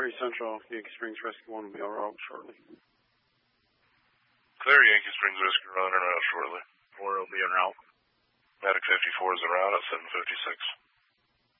Prairie Central, Yankee Springs Rescue 1 will be en route shortly. Clear, Yankee Springs Rescue 1 en route shortly. 4 will be en route. Medic 54 is en route at 7:56.